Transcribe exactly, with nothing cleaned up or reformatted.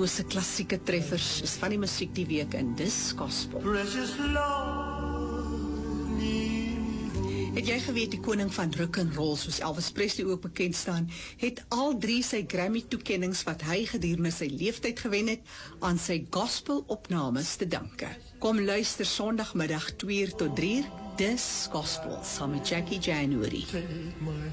tydlose klassieke treffers is van die musiek die week in Dis Gospel. Het jy geweet die koning van rock and roll, soos Elvis Presley ook bekend staan, het al drie sy Grammy toekennings wat hy gedurende sy leeftyd gewen het, aan sy gospel opnames te danke. Kom luister Sondagmiddag twee uur tot drie uur, Dis Gospel, saam met Jackie January.